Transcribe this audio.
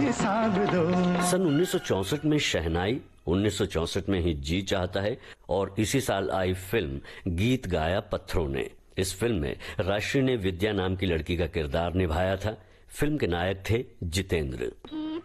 हिसाब दो। सन 1964 में शहनाई, 1964 में ही जी चाहता है और इसी साल आई फिल्म गीत गाया पत्थरों ने। इस फिल्म में राशि ने विद्या नाम की लड़की का किरदार निभाया था। फिल्म के नायक थे जितेंद्र।